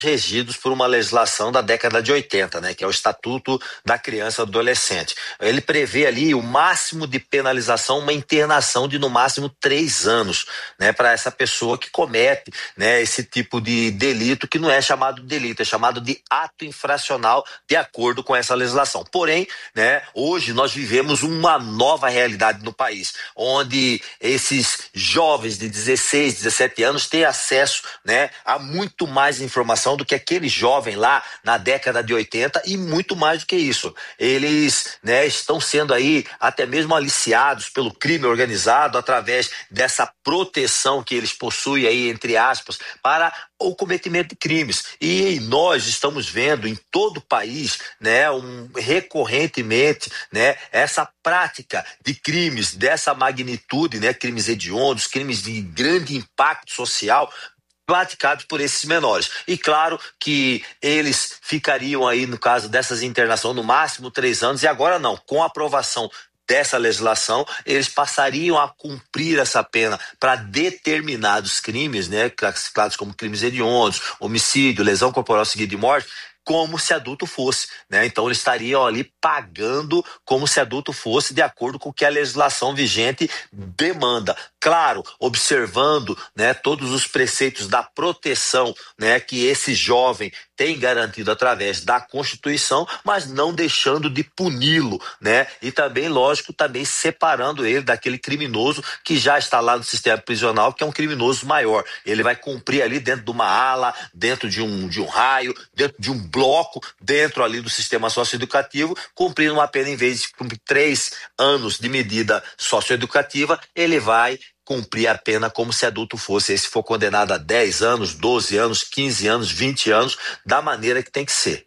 regidos por uma legislação da década de 80, né, que é o Estatuto da Criança e do Adolescente. Ele prevê ali o máximo de penalização, uma internação de no máximo 3 anos, né, para essa pessoa que comete, né, esse tipo de delito, que não é chamado de delito, é chamado de ato infracional, de acordo com essa legislação. Porém, né, hoje nós vivemos uma nova realidade no país, onde esses jovens de 16, 17 anos têm acesso, né, a muito mais informação do que aquele jovem lá na década de 80 e muito mais do que isso. Eles, né, estão sendo aí até mesmo aliciados pelo crime organizado através dessa proteção que eles possuem aí, entre aspas, para o cometimento de crimes. E nós estamos vendo em todo o país, né, recorrentemente, né, essa prática de crimes dessa magnitude, né, crimes hediondos, crimes de grande impacto social, praticados por esses menores. E claro que eles ficariam aí, no caso dessas internações, no máximo 3 anos, e agora não, com a aprovação dessa legislação, eles passariam a cumprir essa pena para determinados crimes, né, classificados como crimes hediondos, homicídio, lesão corporal seguida de morte, como se adulto fosse, né? Então eles estariam ali pagando como se adulto fosse, de acordo com o que a legislação vigente demanda. Claro, observando, né, todos os preceitos da proteção, né, que esse jovem tem garantido através da Constituição, mas não deixando de puni-lo, né? E também, lógico, também separando ele daquele criminoso que já está lá no sistema prisional, que é um criminoso maior. Ele vai cumprir ali dentro de uma ala, dentro de um raio, dentro de um bloco, dentro ali do sistema socioeducativo, cumprindo uma pena, em vez de cumprir 3 anos de medida socioeducativa, ele vai cumprir a pena como se adulto fosse. E se for condenado a 10 anos, 12 anos, 15 anos, 20 anos, da maneira que tem que ser.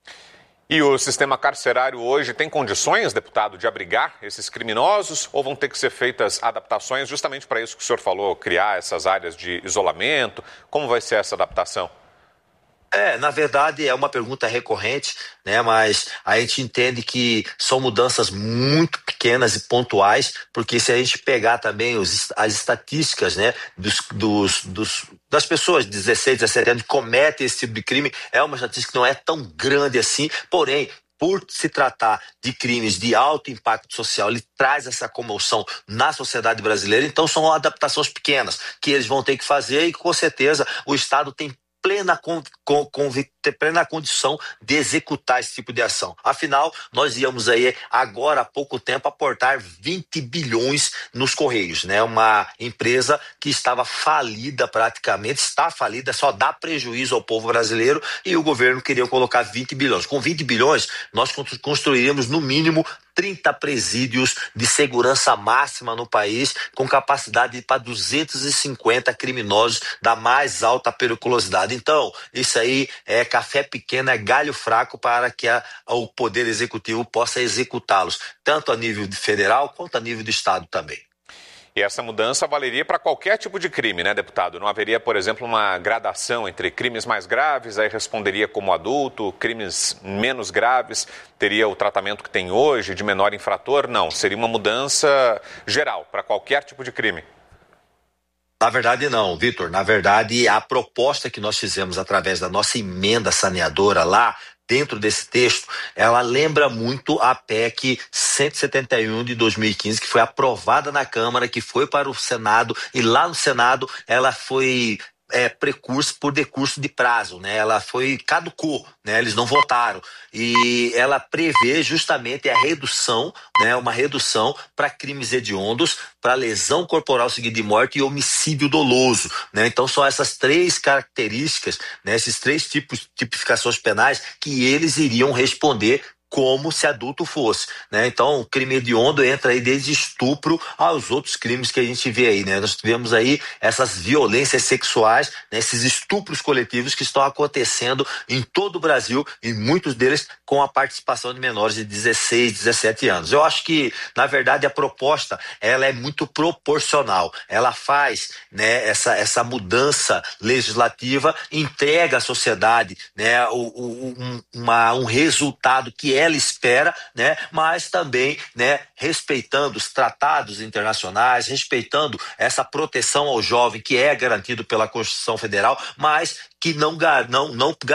E o sistema carcerário hoje tem condições, deputado, de abrigar esses criminosos, ou vão ter que ser feitas adaptações justamente para isso que o senhor falou, criar essas áreas de isolamento? Como vai ser essa adaptação? Na verdade é uma pergunta recorrente, né? Mas a gente entende que são mudanças muito pequenas e pontuais, porque se a gente pegar também as estatísticas, né, das pessoas de 16, 17 anos que cometem esse tipo de crime, é uma estatística que não é tão grande assim, porém, por se tratar de crimes de alto impacto social, ele traz essa comoção na sociedade brasileira. Então são adaptações pequenas que eles vão ter que fazer, e com certeza o Estado tem plena condição de executar esse tipo de ação. Afinal, nós íamos aí, agora há pouco tempo, aportar 20 bilhões nos Correios, né? Uma empresa que estava falida praticamente, está falida, só dá prejuízo ao povo brasileiro, e o governo queria colocar 20 bilhões. Com 20 bilhões, nós construiríamos no mínimo 30 presídios de segurança máxima no país, com capacidade para 250 criminosos da mais alta periculosidade. Então, isso aí é café pequeno, é galho fraco para que o Poder Executivo possa executá-los, tanto a nível federal quanto a nível do Estado também. E essa mudança valeria para qualquer tipo de crime, né, deputado? Não haveria, por exemplo, uma gradação entre crimes mais graves, aí responderia como adulto, crimes menos graves, teria o tratamento que tem hoje de menor infrator? Não, seria uma mudança geral para qualquer tipo de crime. Na verdade não, Vitor. Na verdade, a proposta que nós fizemos através da nossa emenda saneadora lá, dentro desse texto, ela lembra muito a PEC 171 de 2015, que foi aprovada na Câmara, que foi para o Senado, e lá no Senado ela foi precurso por decurso de prazo, né? Ela caducou, né? Eles não votaram, e ela prevê justamente a redução, né? Uma redução para crimes hediondos, para lesão corporal seguida de morte e homicídio doloso, né? Então são essas 3 características, né? Esses 3 tipificações penais que eles iriam responder como se adulto fosse, né? Então, o crime hediondo entra aí desde estupro aos outros crimes que a gente vê aí, né? Nós tivemos aí essas violências sexuais, né? Esses estupros coletivos que estão acontecendo em todo o Brasil, e muitos deles com a participação de menores de 16, 17 anos. Eu acho que, na verdade, a proposta, ela é muito proporcional. Ela faz, né, essa mudança legislativa, entrega à sociedade, né, um resultado que é ela espera, né? Mas também, né, respeitando os tratados internacionais, respeitando essa proteção ao jovem que é garantido pela Constituição Federal, mas que não